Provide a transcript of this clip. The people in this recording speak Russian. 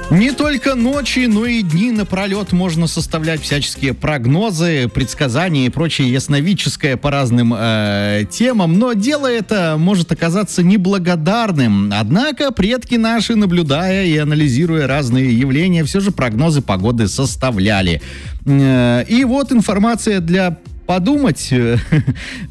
Не только ночи, но и дни напролет можно составлять всяческие прогнозы, предсказания и прочее ясновидческое по разным темам, но дело это может оказаться неблагодарным. Однако предки наши, наблюдая и анализируя разные явления, все же прогнозы погоды составляли. И вот информация для подумать.